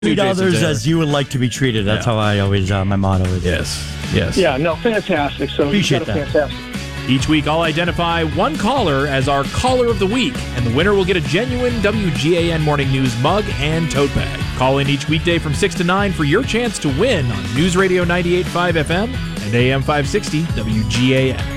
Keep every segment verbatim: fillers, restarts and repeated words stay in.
Treat others as you would like to be treated. That's yeah. how I always, uh, my motto is. Yes, yes. Yeah, no, fantastic. So Appreciate that. Fantastic. Each week, I'll identify one caller as our Caller of the Week, and the winner will get a genuine W G A N Morning News mug and tote bag. Call in each weekday from six to nine for your chance to win on News Radio ninety-eight point five F M and A M five sixty W G A N.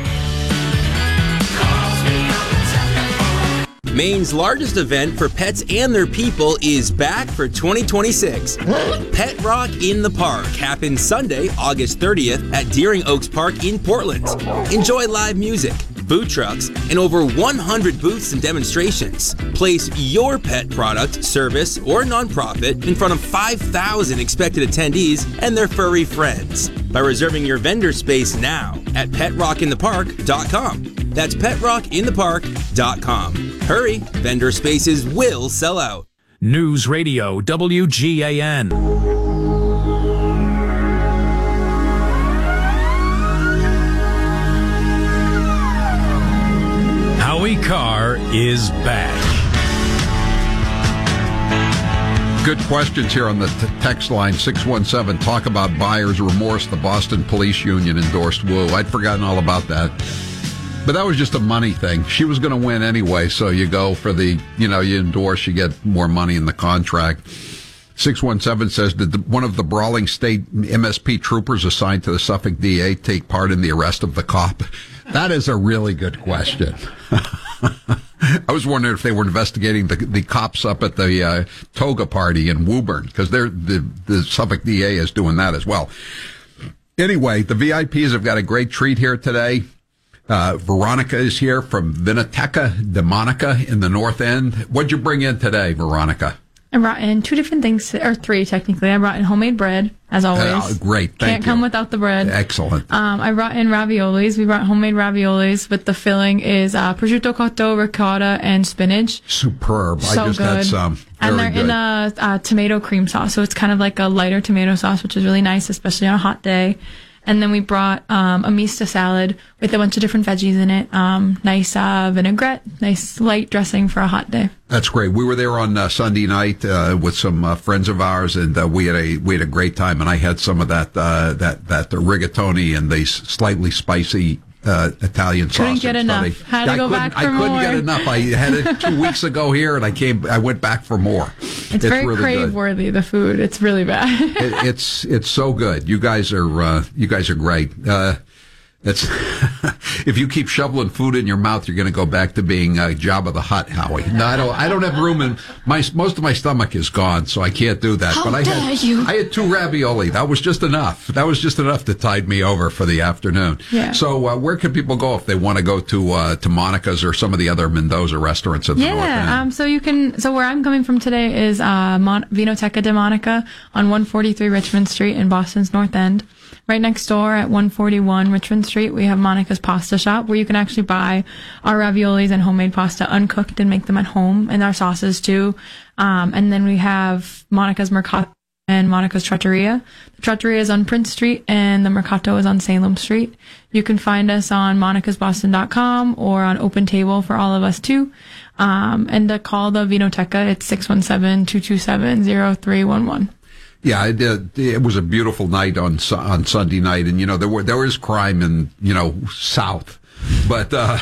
Maine's largest event for pets and their people is back for twenty twenty-six. Pet Rock in the Park happens Sunday, August thirtieth at Deering Oaks Park in Portland. Enjoy live music, food trucks, and over one hundred booths and demonstrations. Place your pet product, service, or nonprofit in front of five thousand expected attendees and their furry friends by reserving your vendor space now at pet rock in the park dot com. That's pet rock in the park dot com. Hurry, vendor spaces will sell out. News Radio W G A N. Howie Carr is back. Good questions here on the t- text line, six one seven. Talk about buyer's remorse. The Boston Police Union endorsed Wu. I'd forgotten all about that. But that was just a money thing. She was going to win anyway, so you go for the, you know, you endorse, you get more money in the contract. six one seven says, did the, one of the brawling state M S P troopers assigned to the Suffolk D A take part in the arrest of the cop? That is a really good question. I was wondering if they were investigating the, the cops up at the uh, toga party in Woburn, because they're the, the Suffolk D A is doing that as well. Anyway, the V I Ps have got a great treat here today. Uh, Veronica is here from Vinoteca de Monica in the North End. What'd you bring in today, Veronica? I brought in two different things, or three technically. I brought in homemade bread, as always. Uh, great, thank Can't you. Can't come without the bread. Excellent. Um, I brought in raviolis. We brought homemade raviolis, but the filling is uh, prosciutto cotto, ricotta, and spinach. Superb. So I just good. had some. Very and they're good. in a, a tomato cream sauce, so it's kind of like a lighter tomato sauce, which is really nice, especially on a hot day. And then we brought um, a mista salad with a bunch of different veggies in it. Um, nice uh, vinaigrette, nice light dressing for a hot day. That's great. We were there on uh, Sunday night uh, with some uh, friends of ours, and uh, we had a we had a great time. And I had some of that uh, that that the rigatoni and the slightly spicy uh, Italian sausage. Couldn't get enough. Buddy. Had to I go couldn't, back for I couldn't more. get enough. I had it two weeks ago here, and I came. I went back for more. It's, it's very really crave-worthy. The food. It's really bad. it, it's it's so good. You guys are uh, you guys are great. Uh, That's if you keep shoveling food in your mouth, you're going to go back to being uh, Jabba the Hutt, Howie. No, I don't. I don't have room in my most of my stomach is gone, so I can't do that. How but I dare had you. I had two ravioli. That was just enough. That was just enough to tide me over for the afternoon. Yeah. So uh, where can people go if they want to go to uh, to Monica's or some of the other Mendoza restaurants at the North End? Yeah, um, so you can. So where I'm coming from today is uh, Mon- Vinoteca de Monica on one forty-three Richmond Street in Boston's North End. Right next door at one forty-one Richmond Street, we have Monica's Pasta Shop, where you can actually buy our raviolis and homemade pasta uncooked and make them at home, and our sauces too. Um, and then we have Monica's Mercato and Monica's Trattoria. The Trattoria is on Prince Street, and the Mercato is on Salem Street. You can find us on monicas boston dot com or on Open Table for all of us too. Um, and to call the Vinoteca, it's six one seven, two two seven, zero three one one. Yeah, it, it, it was a beautiful night on on Sunday night, and you know there were there is crime in you know South, but uh,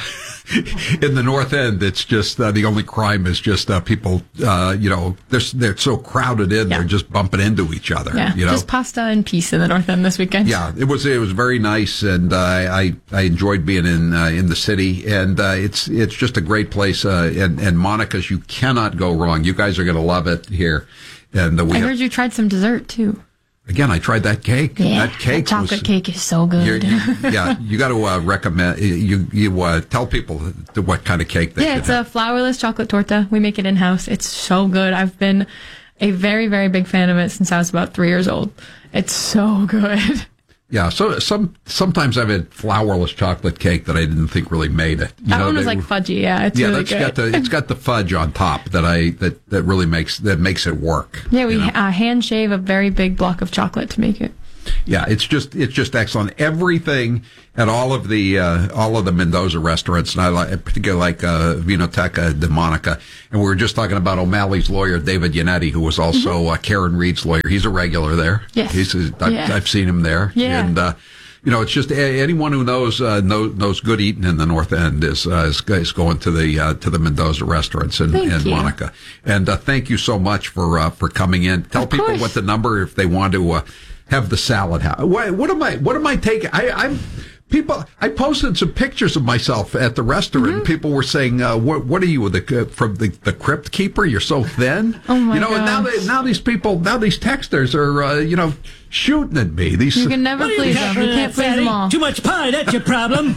in the North End, it's just uh, the only crime is just uh, people. Uh, you know, they're they're so crowded in, yeah. They're just bumping into each other. Yeah, you know? Just pasta and peace in the North End this weekend. Yeah, it was it was very nice, and uh, I I enjoyed being in uh, in the city, and uh, it's it's just a great place. Uh, and and Monica's, you cannot go wrong. You guys are going to love it here. And uh, we I have, heard you tried some dessert too. Again, I tried that cake. Yeah, that cake, that chocolate was, cake is so good. You, yeah, you got to uh, recommend. You you uh, tell people what kind of cake they Yeah, should it's have. a flourless chocolate torta. We make it in house. It's so good. I've been a very very big fan of it since I was about three years old. It's so good. Yeah, so some sometimes I've had flourless chocolate cake that I didn't think really made it. You that know, one was they, like fudgy. Yeah, it's yeah, really that's good. got the it's got the fudge on top that I that, that really makes that makes it work. Yeah, we you know? uh, hand shave a very big block of chocolate to make it. Yeah, it's just it's just excellent. Everything at all of the uh, all of the Mendoza restaurants, and I like particularly like uh, Vinoteca de Monica. And we were just talking about O'Malley's lawyer, David Yannetti, who was also mm-hmm. uh, Karen Reed's lawyer. He's a regular there. Yes. He's I've, yeah. I've seen him there. Yeah. And uh, you know, it's just anyone who knows uh, knows, knows good eating in the North End is uh, is, is going to the uh, to the Mendoza restaurants in, in Monica. And uh, thank you so much for uh, for coming in. Tell of people course. what the number if they want to uh, have the salad. What, what am I? What am I taking? I, I'm. People, I posted some pictures of myself at the restaurant. Mm-hmm. And people were saying, uh, "What? What are you the from the, the crypt keeper? You're so thin." Oh my You know, gosh. and now they, now these people, now these texters are, uh, you know, shooting at me. These You can never please them. You can't please them all. Too much pie, that's your problem.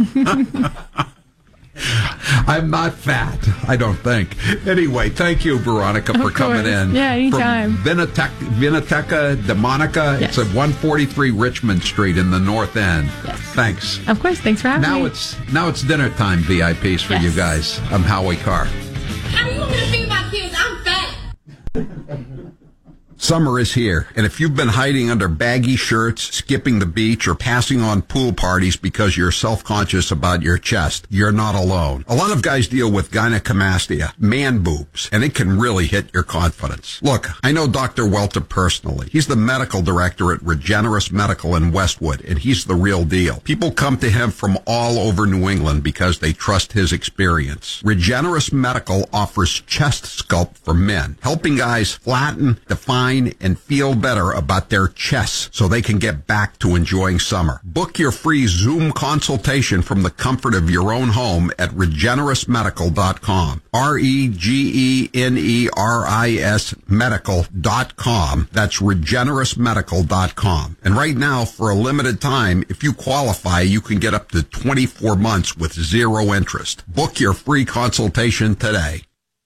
I'm not fat, I don't think. Anyway, thank you, Veronica, for Of coming course. in. Yeah, anytime. From Vinoteca, Vinoteca de Monica. Yes. It's at one forty-three Richmond Street in the North End. Yes. Thanks. Of course, thanks for having Now me. it's now it's dinner time, V I Ps for Yes. you guys. I'm Howie Carr. How you want me to feed my kids? I'm fat. Summer is here, and if you've been hiding under baggy shirts, skipping the beach, or passing on pool parties because you're self-conscious about your chest, you're not alone. A lot of guys deal with gynecomastia, man boobs, and it can really hit your confidence. Look, I know Doctor Welter personally. He's the medical director at Regenerous Medical in Westwood, and he's the real deal. People come to him from all over New England because they trust his experience. Regenerous Medical offers chest sculpt for men, helping guys flatten, define, and feel better about their chests so they can get back to enjoying summer. Book your free Zoom consultation from the comfort of your own home at regenerous medical dot com. R E G E N E R I S medical dot com. That's regenerous medical dot com. And right now, for a limited time, if you qualify, you can get up to twenty-four months with zero interest. Book your free consultation today.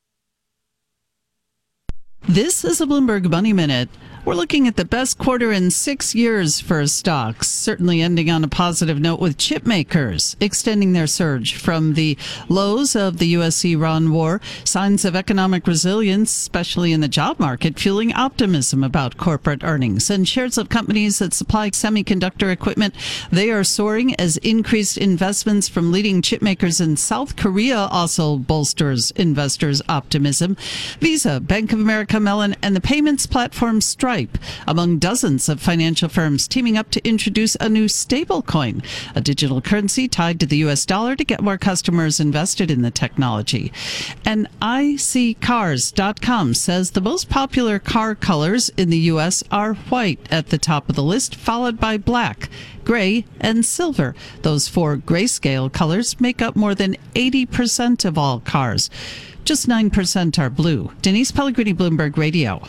This is a Bloomberg Money Minute. We're looking at the best quarter in six years for stocks, certainly ending on a positive note with chip makers extending their surge from the lows of the U S Iran war. Signs of economic resilience, especially in the job market, fueling optimism about corporate earnings. And shares of companies that supply semiconductor equipment, they are soaring as increased investments from leading chip makers in South Korea also bolsters investors' optimism. Visa, Bank of America, Mellon, and the payments platform Stripe among dozens of financial firms teaming up to introduce a new stablecoin, a digital currency tied to the U S dollar to get more customers invested in the technology. And I C cars dot com says the most popular car colors in the U S are white at the top of the list, followed by black, gray, and silver. Those four grayscale colors make up more than eighty percent of all cars. Just nine percent are blue. Denise Pellegrini, Bloomberg Radio.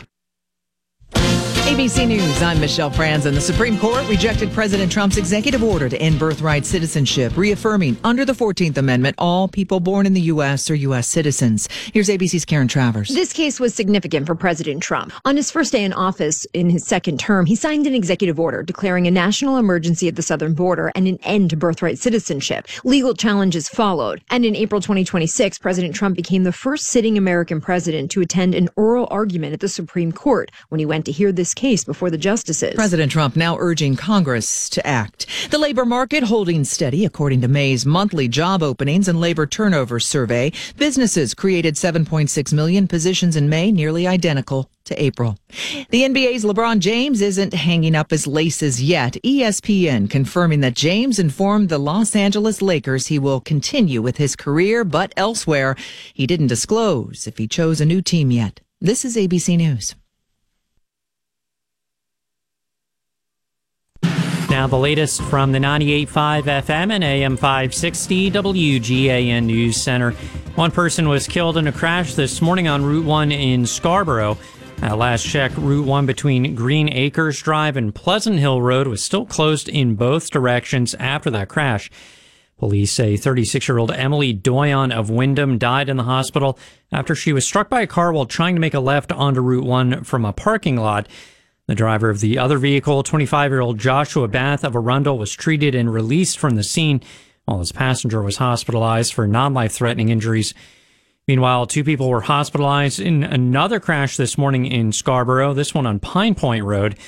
A B C News, I'm Michelle Franzen. The Supreme Court rejected President Trump's executive order to end birthright citizenship, reaffirming under the fourteenth Amendment all people born in the U S are U S citizens. Here's A B C's Karen Travers. This case was significant for President Trump. On his first day in office in his second term, he signed an executive order declaring a national emergency at the southern border and an end to birthright citizenship. Legal challenges followed. And in April twenty twenty-six, President Trump became the first sitting American president to attend an oral argument at the Supreme Court when he went to hear this case before the justices. President Trump now urging Congress to act. The labor market holding steady, according to May's monthly job openings and labor turnover survey. Businesses created seven point six million positions in May, nearly identical to April. The N B A's LeBron James isn't hanging up his laces yet. E S P N confirming that James informed the Los Angeles Lakers he will continue with his career, but elsewhere. He didn't disclose if he chose a new team yet. This is A B C News. Now the latest from the ninety-eight point five F M and A M five sixty W G A N News Center. One person was killed in a crash this morning on Route one in Scarborough. At last check, Route one between Green Acres Drive and Pleasant Hill Road was still closed in both directions after that crash. Police say thirty-six-year-old Emily Doyon of Wyndham died in the hospital after she was struck by a car while trying to make a left onto Route one from a parking lot. The driver of the other vehicle, twenty-five-year-old Joshua Bath of Arundel, was treated and released from the scene, while his passenger was hospitalized for non-life-threatening injuries. Meanwhile, two people were hospitalized in another crash this morning in Scarborough, this one on Pine Point Road.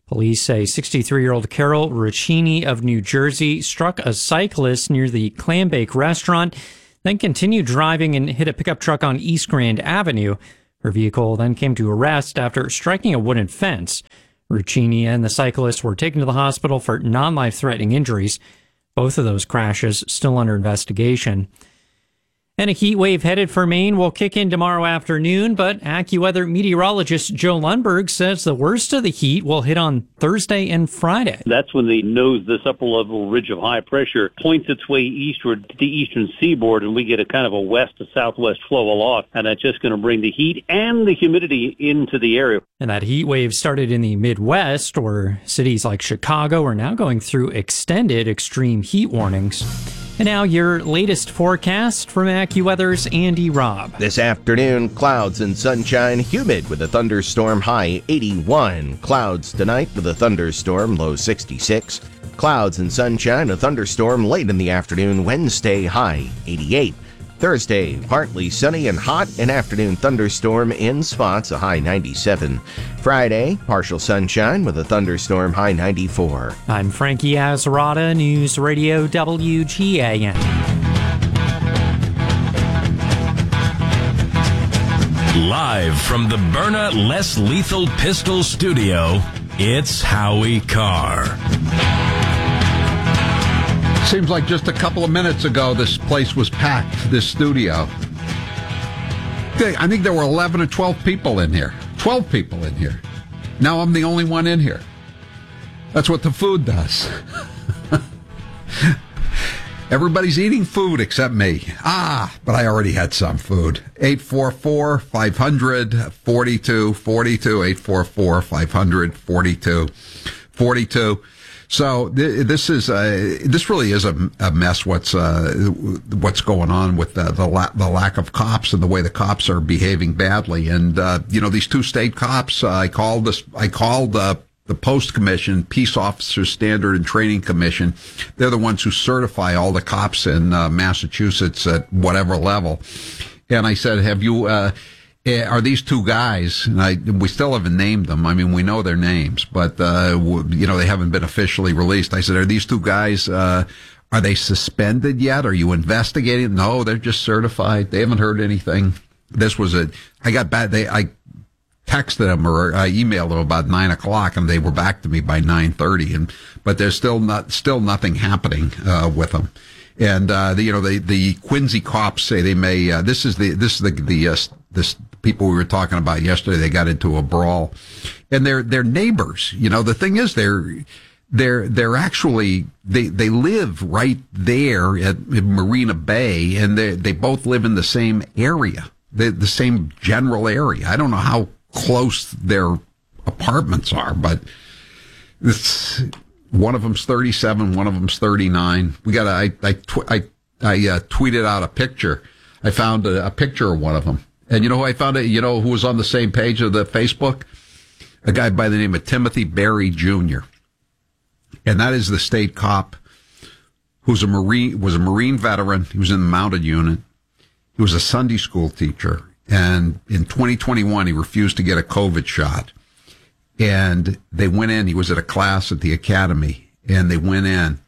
Police say sixty-three-year-old Carol Ruccini of New Jersey struck a cyclist near the Clambake restaurant, then continued driving and hit a pickup truck on East Grand Avenue. Her vehicle then came to a rest after striking a wooden fence. Ruccini and the cyclist were taken to the hospital for non-life-threatening injuries. Both of those crashes still under investigation. And a heat wave headed for Maine will kick in tomorrow afternoon, but AccuWeather meteorologist Joe Lundberg says the worst of the heat will hit on Thursday and Friday. That's when the nose, this upper level ridge of high pressure, points its way eastward to the eastern seaboard, and we get a kind of a west to southwest flow aloft, and that's just going to bring the heat and the humidity into the area. And that heat wave started in the Midwest, where cities like Chicago are now going through extended extreme heat warnings. And now your latest forecast from AccuWeather's Andy Robb. This afternoon, clouds and sunshine, humid with a thunderstorm, high eighty-one. Clouds tonight with a thunderstorm, low sixty-six. Clouds and sunshine, a thunderstorm late in the afternoon, Wednesday, high eighty-eight. Thursday, partly sunny and hot, an afternoon thunderstorm in spots, a high ninety-seven. Friday, partial sunshine with a thunderstorm, high ninety-four. I'm Frankie Azarada, News Radio W G A N. Live from the Byrna Less Lethal Pistol Studio, it's Howie Carr. Seems like just a couple of minutes ago, this place was packed, this studio. I think there were eleven or twelve people in here. twelve people in here. Now I'm the only one in here. That's what the food does. Everybody's eating food except me. Ah, but I already had some food. eight four four, five hundred, forty-two forty-two, eight four four, five hundred, forty-two forty-two. So th- this is a, this really is a, a mess. What's uh, what's going on with the the, la- the lack of cops and the way the cops are behaving badly. And uh, you know, these two state cops. Uh, I called this. I called uh, the Post Commission, Peace Officers Standard and Training Commission. They're the ones who certify all the cops in uh, Massachusetts at whatever level. And I said, "Have you?" Uh, Are these two guys, and I, we still haven't named them. I mean, we know their names, but, uh, you know, they haven't been officially released. I said, are these two guys, uh, are they suspended yet? Are you investigating? No, they're just certified. They haven't heard anything. This was a, I got bad, they, I texted them or I emailed them about nine o'clock and they were back to me by nine thirty, and, but there's still not, still nothing happening, uh, with them. And, uh, the, you know, the, the Quincy cops say they may, uh, this is the, this is the, the, uh, this, people we were talking about yesterday, they got into a brawl, and they're they're neighbors. You know, the thing is, they're they're they're actually they they live right there at Marina Bay, and they they both live in the same area, the the same general area. I don't know how close their apartments are, but it's one of them's thirty-seven, one of them's thirty-nine. We got a, I I tw- I, I uh, tweeted out a picture. I found a, a picture of one of them. And you know who I found it? You know who was on the same page of the Facebook? A guy by the name of Timothy Berry Junior And that is the state cop who's a Marine, was a Marine veteran. He was in the mounted unit. He was a Sunday school teacher. And in twenty twenty-one, he refused to get a COVID shot. And they went in. He was at a class at the academy. And they went in.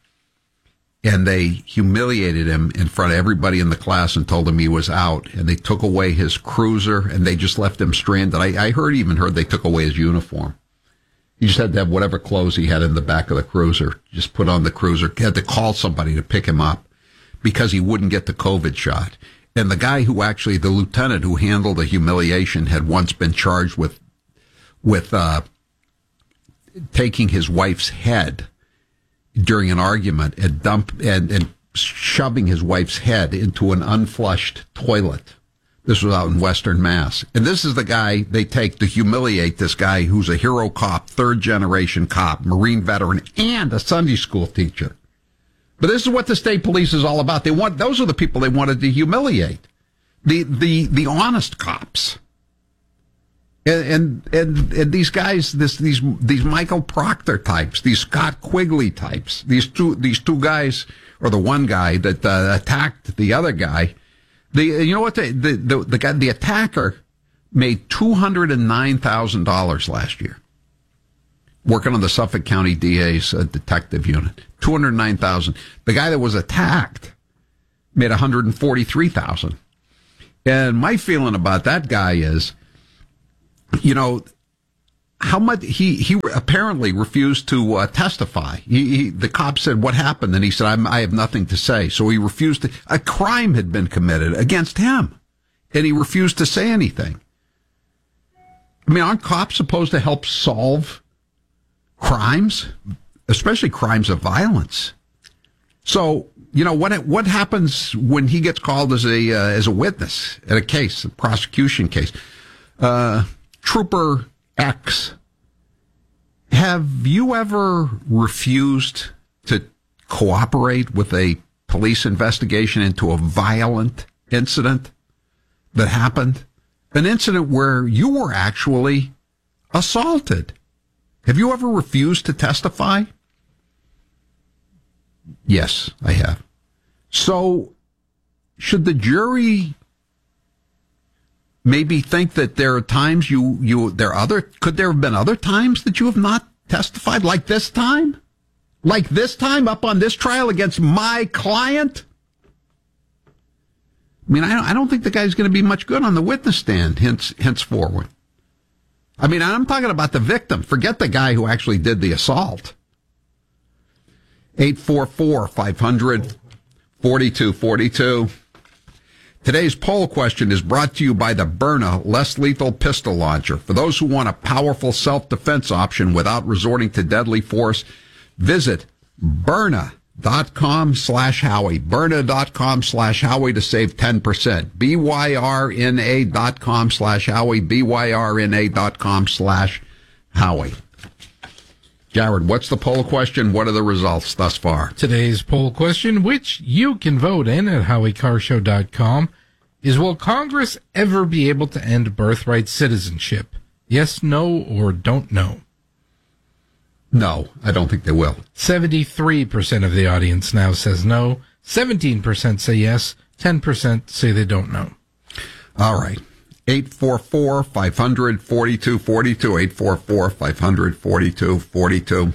And they humiliated him in front of everybody in the class and told him he was out. And they took away his cruiser, and they just left him stranded. I, I heard, even heard they took away his uniform. He just had to have whatever clothes he had in the back of the cruiser, just put on the cruiser. He had to call somebody to pick him up because he wouldn't get the COVID shot. And the guy who actually, the lieutenant who handled the humiliation, had once been charged with, with, uh, taking his wife's head during an argument and dump and, and shoving his wife's head into an unflushed toilet. This was out in Western Mass. And this is the guy they take to humiliate this guy who's a hero cop, third generation cop, Marine veteran, and a Sunday school teacher. But this is what the state police is all about. They want, those are the people they wanted to humiliate. The, the, the honest cops. And, and, and, and these guys, this, these, these Michael Proctor types, these Scott Quigley types, these two, these two guys, or the one guy that uh, attacked the other guy, the, you know what, the, the, the, the guy, the attacker made two hundred nine thousand dollars last year. working on the Suffolk County D A's uh, detective unit. two hundred nine thousand dollars. The guy that was attacked made one hundred forty-three thousand dollars. And my feeling about that guy is, you know, how much he, he apparently refused to uh, testify. He, he, the cop said, "What happened?" And he said, I'm, I have nothing to say. So he refused to, a crime had been committed against him. And he refused to say anything. I mean, aren't cops supposed to help solve crimes, especially crimes of violence? So, you know, what what happens when he gets called as a uh, as a witness at a case, a prosecution case? Uh, Trooper X, have you ever refused to cooperate with a police investigation into a violent incident that happened? An incident where you were actually assaulted. Have you ever refused to testify? Yes, I have. So, should the jury maybe think that there are times you, you, there are other, could there have been other times that you have not testified, like this time? Like this time up on this trial against my client? I mean, I don't think the guy's going to be much good on the witness stand, hence, henceforward. I mean, I'm talking about the victim. Forget the guy who actually did the assault. eight four four, five hundred, forty-two forty-two. Today's poll question is brought to you by the Byrna Less Lethal Pistol Launcher. For those who want a powerful self-defense option without resorting to deadly force, visit Byrna. Dot com slash Howie. Byrna dot com slash Howie to save ten percent. B Y R N A dot com slash Howie. B Y R N A dot com slash Howie. Jared, what's the poll question? What are the results thus far? Today's poll question, which you can vote in at Howie Car Show dot com, is will Congress ever be able to end birthright citizenship? Yes, no, or don't know? No, I don't think they will. seventy-three percent of the audience now says no. seventeen percent say yes. ten percent say they don't know. All right. eight four four, five hundred, forty-two forty-two. eight four four, five hundred, forty-two forty-two.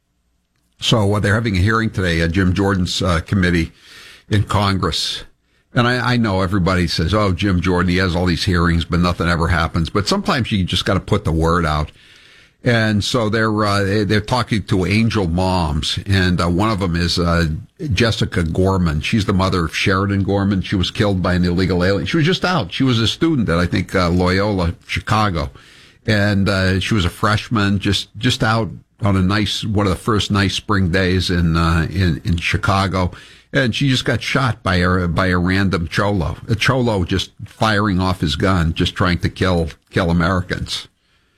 So uh, they're having a hearing today at Jim Jordan's uh, committee in Congress. And I, I know everybody says, oh, Jim Jordan, he has all these hearings, but nothing ever happens. But sometimes you just got to put the word out. And so they're uh, they're talking to angel moms, and uh, one of them is uh, Jessica Gorman. She's the mother of Sheridan Gorman. She was killed by an illegal alien. She was just out. She was a student at, I think, uh, Loyola, Chicago, and uh, she was a freshman, just just out on a nice one of the first nice spring days in uh, in in Chicago, and she just got shot by a by a random cholo, a cholo just firing off his gun, just trying to kill kill Americans.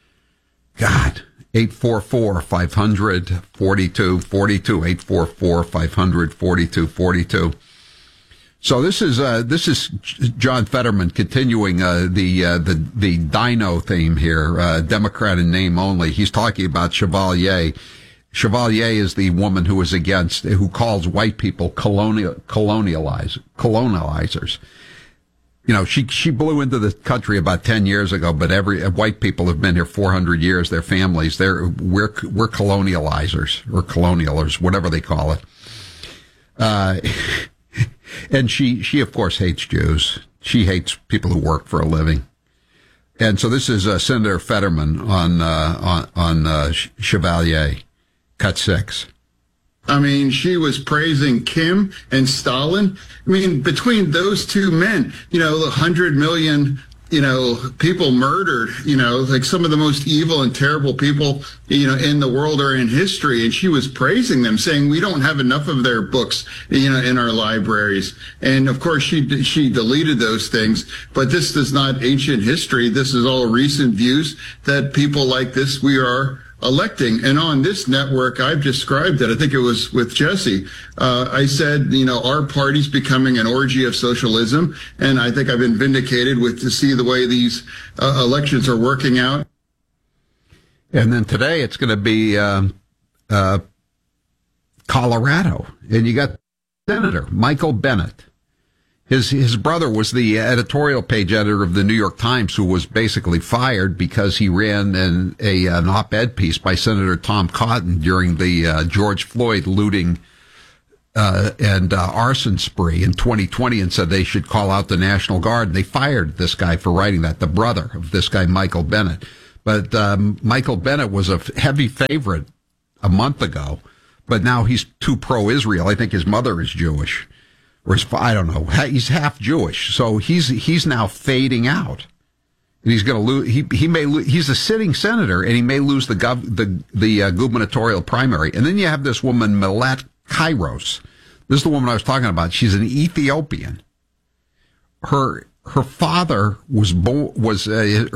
God, eight four four, five hundred, forty-two forty-two, eight four four, five hundred, forty-two forty-two. So this is, uh, this is John Fetterman continuing, uh, the, uh, the, the dino theme here, uh, Democrat in name only. He's talking about Chevalier. Chevalier is the woman who is against, who calls white people colonial, colonialize, colonializers. You know, she she blew into the country about ten years ago, but every white people have been here four hundred years. Their families, they're we're we're colonializers or colonialers, whatever they call it. Uh, and she she of course hates Jews. She hates people who work for a living. And so this is uh, Senator Fetterman on uh, on on uh, Chevalier, cut six. I mean, she was praising Kim and Stalin. I mean, between those two men, you know, the hundred million, you know, people murdered, you know, like some of the most evil and terrible people, you know, in the world or in history. And she was praising them, saying we don't have enough of their books, you know, in our libraries. And of course, she she deleted those things. But this is not ancient history. This is all recent views that people like this we are electing. And on this network, I've described it. I think it was with Jesse. Uh, I said, you know, our party's becoming an orgy of socialism. And I think I've been vindicated with to see the way these uh, elections are working out. And then today it's going to be um, uh, Colorado. And you got Senator Michael Bennet. His his brother was the editorial page editor of the New York Times, who was basically fired because he ran an, a, an op-ed piece by Senator Tom Cotton during the uh, George Floyd looting uh, and uh, arson spree in twenty twenty and said they should call out the National Guard. They fired this guy for writing that, the brother of this guy, Michael Bennett. But um, Michael Bennett was a heavy favorite a month ago, but now he's too pro-Israel. I think his mother is Jewish. Or his, I don't know. He's half Jewish, so he's he's now fading out, and he's going to lose. He he may lo- he's a sitting senator, and he may lose the gov, the the uh, gubernatorial primary. And then you have this woman Melat Kairos. This is the woman I was talking about. She's an Ethiopian. Her her father was bo- was uh,